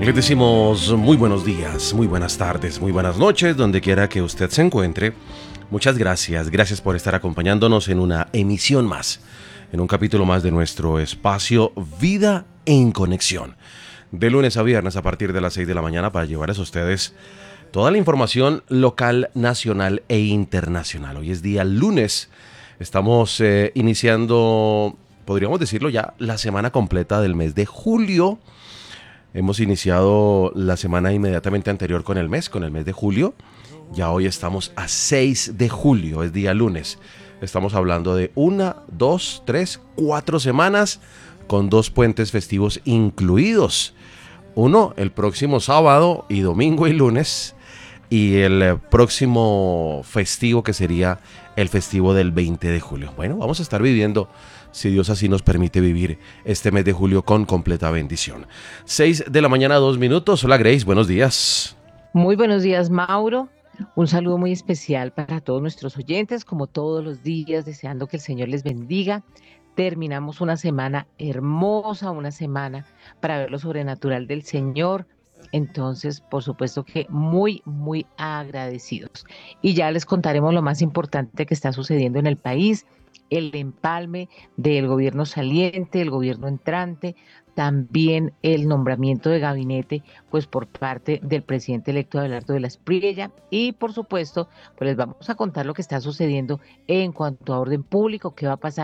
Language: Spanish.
Les decimos muy buenos días, muy buenas tardes, muy buenas noches, donde quiera que usted se encuentre. Muchas gracias, gracias por estar acompañándonos en una emisión más, en un capítulo más de nuestro espacio Vida en Conexión. De lunes a viernes a partir de las 6 de la mañana para llevarles a ustedes toda la información local, nacional e internacional. Hoy es día lunes, estamos iniciando, podríamos decirlo ya, la semana completa del mes de julio. Hemos iniciado la semana inmediatamente anterior con el mes de julio. Ya hoy estamos a 6 de julio, es día lunes. Estamos hablando de 4 semanas con 2 puentes festivos incluidos. Uno el próximo sábado y domingo y lunes. Y el próximo festivo que sería el festivo del 20 de julio. Bueno, vamos a estar viviendo, si Dios así nos permite vivir este mes de julio con completa bendición. 6 de la mañana, 2 minutos. Hola Grace, buenos días. Muy buenos días, Mauro. Un saludo muy especial para todos nuestros oyentes, como todos los días, deseando que el Señor les bendiga. Terminamos una semana hermosa, una semana para ver lo sobrenatural del Señor. Entonces, por supuesto que muy, muy agradecidos. Y ya les contaremos lo más importante que está sucediendo en el país, el empalme del gobierno saliente, el gobierno entrante, también el nombramiento de gabinete, pues por parte del presidente electo Abelardo de la Espriella, y por supuesto, pues les vamos a contar lo que está sucediendo en cuanto a orden público, qué va a pasar